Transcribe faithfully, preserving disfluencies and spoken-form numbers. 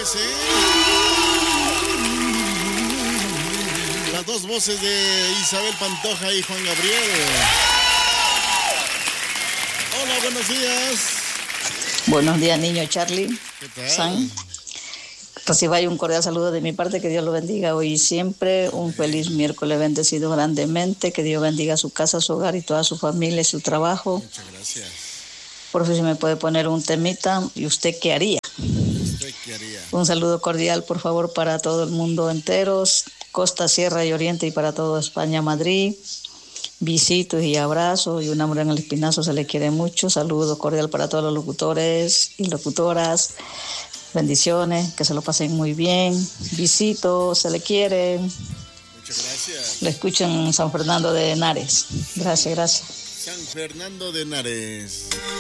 que sí. Las dos voces de Isabel Pantoja y Juan Gabriel. Hola, buenos días. Buenos días, niño Charlie. ¿Qué tal? San. Reciba un cordial saludo de mi parte, que Dios lo bendiga hoy y siempre, un feliz miércoles bendecido grandemente, que Dios bendiga su casa, su hogar y toda su familia y su trabajo. Muchas gracias. Por favor, si me puede poner un temita, ¿y usted qué haría? ¿Usted qué haría? Un saludo cordial, por favor, para todo el mundo entero, costa, sierra y oriente, y para toda España, Madrid. Besitos y abrazos, y un amor en el espinazo, se le quiere mucho. Saludo cordial para todos los locutores y locutoras. Bendiciones, que se lo pasen muy bien. Besitos, se le quiere. Muchas gracias. Le escucho en San Fernando de Henares. Gracias, gracias. San Fernando de Henares.